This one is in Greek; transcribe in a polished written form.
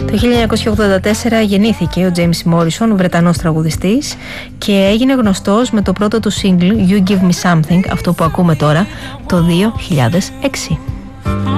Το 1984 γεννήθηκε ο James Morrison, Βρετανός τραγουδιστής, και έγινε γνωστός με το πρώτο του single You Give Me Something, αυτό που ακούμε τώρα, το 2006.